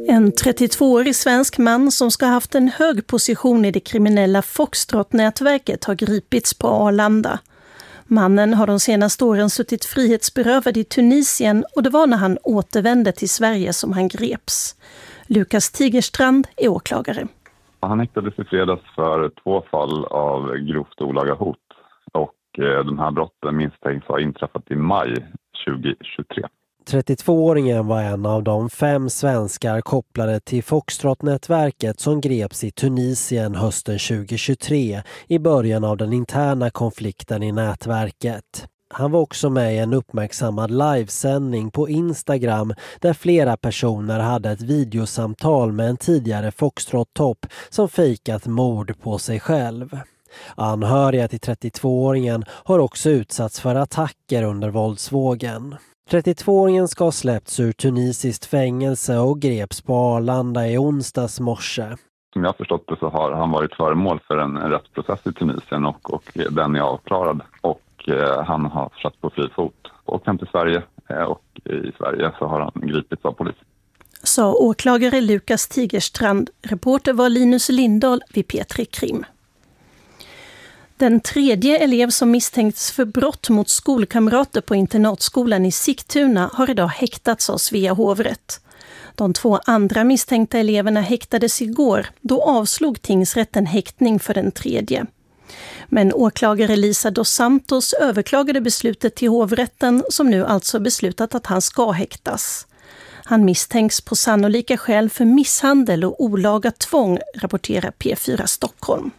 En 32-årig svensk man som ska ha haft en hög position i det kriminella Foxtrot-nätverket har gripits på Arlanda. Mannen har de senaste åren suttit frihetsberövad i Tunisien och det var när han återvände till Sverige som han greps. Lukas Tigerstrand är åklagare. Han häktades i fredags för 2 fall av grovt olaga hot och de här brotten misstänks ha inträffat i maj 2023. 32-åringen var en av de 5 svenskar kopplade till Foxtrot-nätverket som greps i Tunisien hösten 2023 i början av den interna konflikten i nätverket. Han var också med i en uppmärksammad livesändning på Instagram där flera personer hade ett videosamtal med en tidigare Foxtrot-topp som fejkat mord på sig själv. Anhöriga till 32-åringen har också utsatts för attacker under våldsvågen. 32-åringen ska ha släppts ur tunisiskt fängelse och greps på Arlanda i onsdags morse. Som jag har förstått det så har han varit föremål för en rättsprocess i Tunisien och den är avklarad. Och han har satt på fri fot och hem till Sverige och i Sverige så har han gripits av polis. Sa åklagare Lukas Tigerstrand. Reporter var Linus Lindahl vid P3 Krim. Den 3:e elev som misstänkts för brott mot skolkamrater på internatskolan i Sigtuna har idag häktats av Svea hovrätt. De 2 andra misstänkta eleverna häktades igår, då avslog tingsrätten häktning för den 3:e. Men åklagare Lisa dos Santos överklagade beslutet till hovrätten som nu alltså beslutat att han ska häktas. Han misstänks på sannolika skäl för misshandel och olaga tvång, rapporterar P4 Stockholm.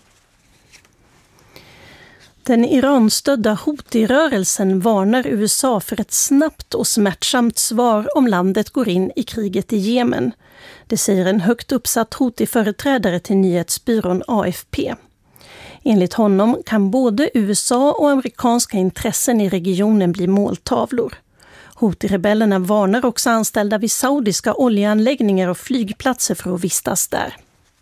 Den Iran-stödda Houthi-rörelsen varnar USA för ett snabbt och smärtsamt svar om landet går in i kriget i Jemen. Det säger en högt uppsatt Houthi-företrädare till nyhetsbyrån AFP. Enligt honom kan både USA och amerikanska intressen i regionen bli måltavlor. Houthi-rebellerna varnar också anställda vid saudiska oljeanläggningar och flygplatser för att vistas där.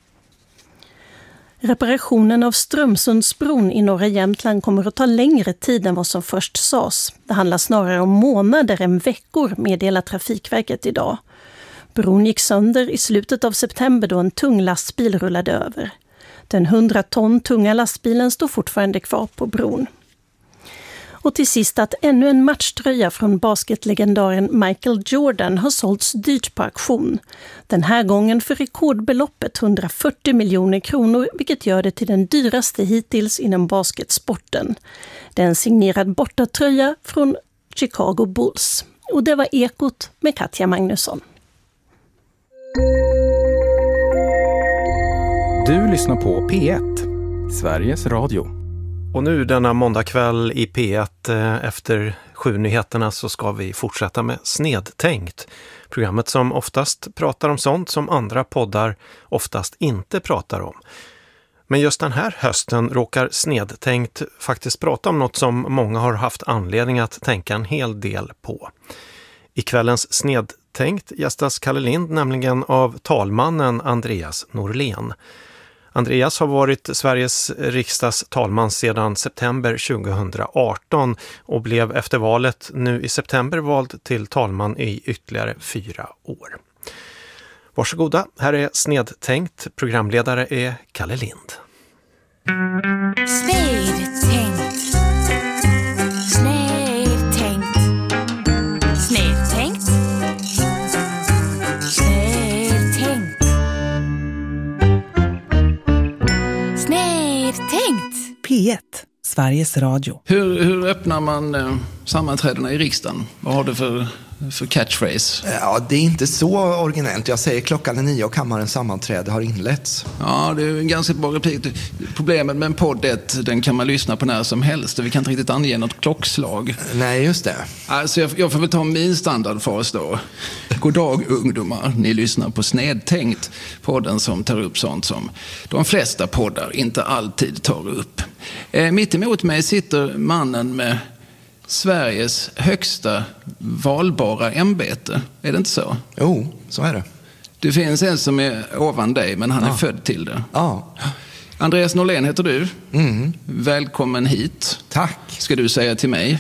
Reparationen av Strömsundsbron i norra Jämtland kommer att ta längre tid än vad som först sades. Det handlar snarare om månader än veckor, meddelar Trafikverket idag. Bron gick sönder i slutet av september då en tung lastbil rullade över. Den 100 ton tunga lastbilen står fortfarande kvar på bron. Och till sist att ännu en matchtröja från basketlegendaren Michael Jordan har sålts dyrt på auktion. Den här gången för rekordbeloppet 140 miljoner kronor, vilket gör det till den dyraste hittills inom basketsporten. Det är en signerad bortatröja från Chicago Bulls. Och det var Ekot med Katja Magnusson. Du lyssnar på P1, Sveriges Radio. Och nu denna måndagkväll i P1 efter 7-nyheterna så ska vi fortsätta med Snedtänkt. Programmet som oftast pratar om sånt som andra poddar oftast inte pratar om. Men just den här hösten råkar Snedtänkt faktiskt prata om något som många har haft anledning att tänka en hel del på. I kvällens Snedtänkt gästas Kalle Lind nämligen av talmannen Andreas Norlén. Andreas har varit Sveriges riksdags talman sedan september 2018 och blev efter valet nu i september vald till talman i ytterligare 4 år. Varsågoda, här är Snedtänkt. Programledare är Kalle Lind. Snedtänkt. Snedtänkt. Snedtänkt. Snedtänkt. Snedtänkt. P1, Sveriges Radio. Hur öppnar man sammanträdena i riksdagen? Vad har du för catchphrase? Ja, det är inte så originellt. Jag säger 9:00 och kammarens sammanträde har inletts. Ja, det är en ganska bra replik. Problemet med en podd är att den kan man lyssna på när som helst. Vi kan inte riktigt ange något klockslag. Nej, just det. Alltså jag får väl ta min standardfas då. God dag ungdomar, ni lyssnar på Snedtänkt. Podden som tar upp sånt som de flesta poddar inte alltid tar upp. Mitt emot mig sitter mannen med Sveriges högsta valbara ämbete. Är det inte så? Jo, så är det. Det finns en som är ovan dig, men han är född till det. Ja. Andreas Norlén heter du. Mm. Välkommen hit. Tack. Ska du säga till mig.